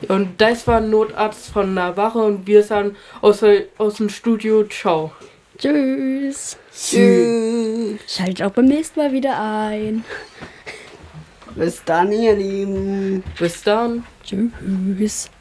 Und das war ein Notarzt von der Wache und wir sind aus dem Studio. Ciao. Tschüss. Tschüss. Schaltet auch beim nächsten Mal wieder ein. Bis dann, ihr Lieben. Bis dann. Tschüss.